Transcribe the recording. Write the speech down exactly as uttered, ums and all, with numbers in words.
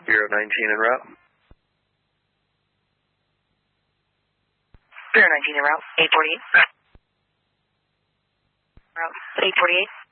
Bureau nineteen en route. Bureau nineteen en route, eight forty-eight. Route eight forty-eight.